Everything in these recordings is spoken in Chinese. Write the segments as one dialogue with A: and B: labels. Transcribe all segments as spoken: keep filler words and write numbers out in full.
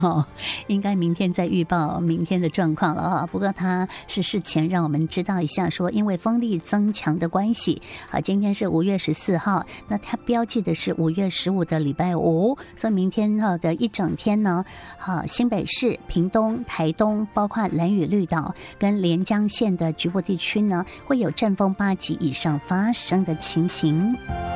A: 哦，应该明天再预报明天的状况了啊。不过它是事前让我们知道一下说，因为风力增强的关系啊，今天是五月十四号，那它标记的是五月十五的礼拜五，所以明天的一整天呢，啊，新北市、屏东、台东，包括兰屿、绿岛跟连江县的局部地区呢，会有阵风八级以上发生的情形。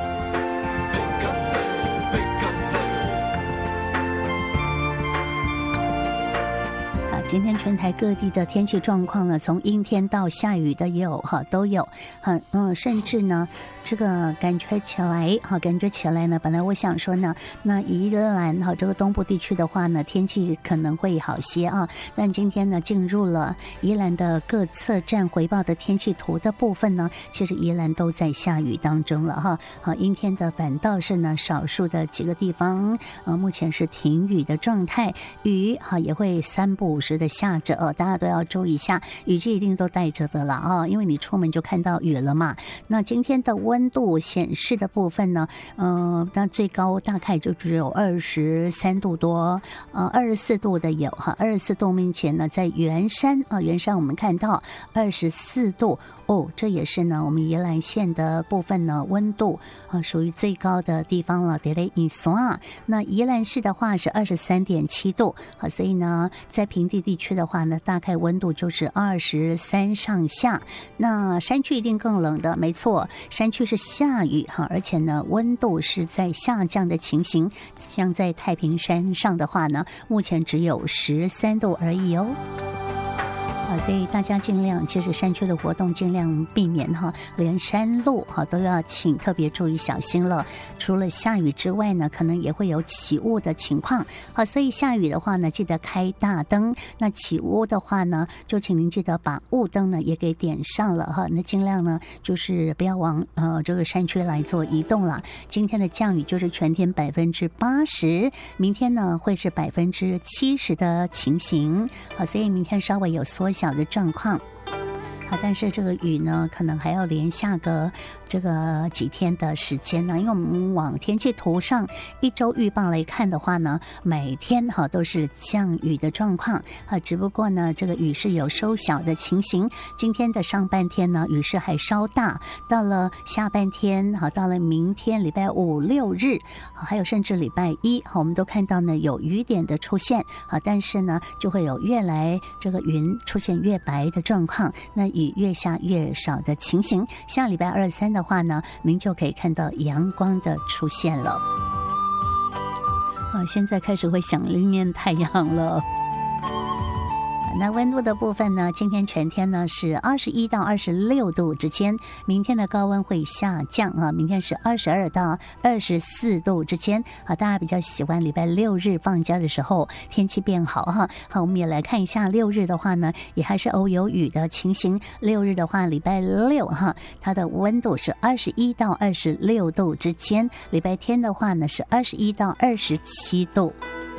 A: 今天全台各地的天气状况呢，从阴天到下雨的也有哈，都有，很嗯，甚至呢，这个感觉起来哈，感觉起来呢，本来我想说呢，那宜兰哈这个东部地区的话呢，天气可能会好些啊，但今天呢，进入了宜兰的各测站回报的天气图的部分呢，其实宜兰都在下雨当中了哈，好，阴天的反倒是呢，少数的几个地方呃，目前是停雨的状态，雨哈也会三不五时的下着哦，大家都要注意一下，雨具一定都带着的了啊，因为你出门就看到雨了嘛。那今天的温度显示的部分呢，呃，那最高大概就只有二十三度多，呃，二十四度的有哈，二十四度目前呢在圆山啊，圆山我们看到二十四度哦，这也是呢我们宜兰县的部分呢温度啊属于最高的地方了，得嘞以松啊。那宜兰市的话是二十三点七度，好，所以呢在平地地区的话呢，大概温度就是二十三上下。那山区一定更冷的，没错，山区是下雨哈，而且呢温度是在下降的情形。像在太平山上的话呢，目前只有十三度而已哦。啊，所以大家尽量，其实山区的活动尽量避免哈，连山路哈都要请特别注意小心了。除了下雨之外呢，可能也会有起雾的情况。好，所以下雨的话呢，记得开大灯。那起雾的话呢，就请您记得把雾灯呢也给点上了哈。那尽量呢就是不要往呃这个山区来做移动了。今天的降雨就是全天百分之八十，明天呢会是百分之七十的情形。好，所以明天稍微有缩小的状况。好，但是这个雨呢，可能还要连下个这个几天的时间呢，因为我们往天气图上一周预报来看的话呢，每天哈都是降雨的状况啊，只不过呢，这个雨是有收小的情形。今天的上半天呢，雨势还稍大，到了下半天，好，到了明天礼拜五六日，还有甚至礼拜一，我们都看到呢有雨点的出现啊，但是呢，就会有越来这个云出现越白的状况，那雨越下越少的情形。下礼拜二三的话呢，您就可以看到阳光的出现了。啊，现在开始会想念太阳了。那温度的部分呢，今天全天呢是二十一到二十六度之间，明天的高温会下降啊，明天是二十二到二十四度之间啊。大家比较喜欢礼拜六日放假的时候天气变好哈。好，我们也来看一下六日的话呢，也还是偶有雨的情形。六日的话，礼拜六哈，它的温度是二十一到二十六度之间，礼拜天的话呢是二十一到二十七度。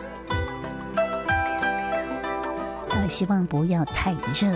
A: 希望不要太热。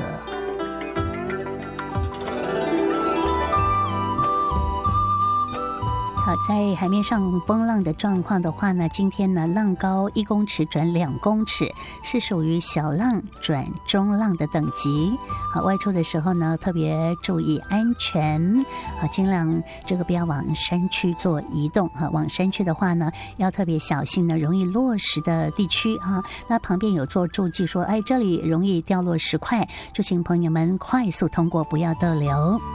A: 好，在海面上风浪的状况的话呢，今天呢浪高一公尺转两公尺，是属于小浪转中浪的等级。好，外出的时候呢，特别注意安全，好，尽量这个不要往山区做移动哈。往山区的话呢，要特别小心呢，容易落石的地区哈。那旁边有做注记说，哎，这里容易掉落石块，就请朋友们快速通过，不要逗留。